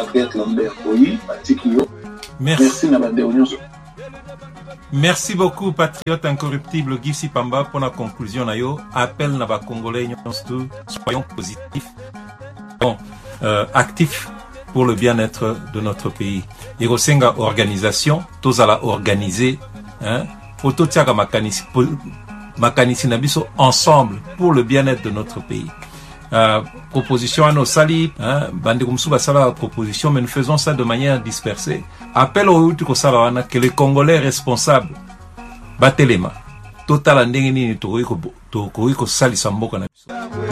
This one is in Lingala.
Patrick Lambert Boyi, Patikio. Merci Nabadéonios. Merci beaucoup, patriote incorruptible Guy Sipamba, pour la conclusion. Appel Naba Congolais, soyons positifs, actifs pour le bien-être de notre pays. Irosenga organisation, tous à la organiser, Ototiaga Makanisi Nabiso ensemble pour le bien-être de notre pays. Proposition à nos salis, Bandekumsuba Sala proposition, mais nous faisons ça de manière dispersée. Appel au Utuko Salawana que les Congolais responsables Batelema, total andengeni Tokoiko Sali Samboka Nabiso.